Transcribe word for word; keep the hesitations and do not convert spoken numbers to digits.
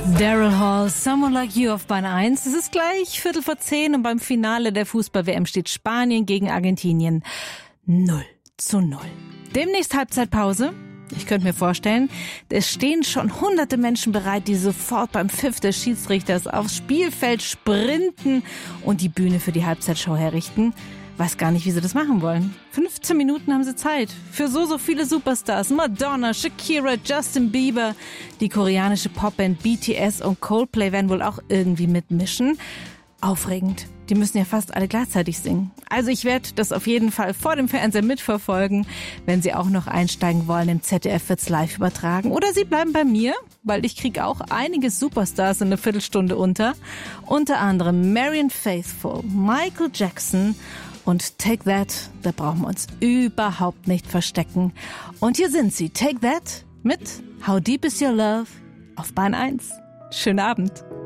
Daryl Hall, Someone Like You auf Bahn eins. Es ist gleich Viertel vor zehn und beim Finale der Fußball-W M steht Spanien gegen Argentinien null zu null. Demnächst Halbzeitpause. Ich könnte mir vorstellen, es stehen schon hunderte Menschen bereit, die sofort beim Pfiff des Schiedsrichters aufs Spielfeld sprinten und die Bühne für die Halbzeitshow herrichten. Weiß gar nicht, wie sie das machen wollen. fünfzehn Minuten haben sie Zeit. Für so, so viele Superstars. Madonna, Shakira, Justin Bieber. Die koreanische Popband B T S und Coldplay werden wohl auch irgendwie mitmischen. Aufregend. Die müssen ja fast alle gleichzeitig singen. Also ich werde das auf jeden Fall vor dem Fernseher mitverfolgen. Wenn Sie auch noch einsteigen wollen, im Z D F wird's live übertragen. Oder Sie bleiben bei mir, weil ich kriege auch einige Superstars in einer Viertelstunde unter. Unter anderem Marianne Faithfull, Michael Jackson und Take That. Da brauchen wir uns überhaupt nicht verstecken. Und hier sind sie, Take That mit How Deep Is Your Love auf Bahn eins. Schönen Abend.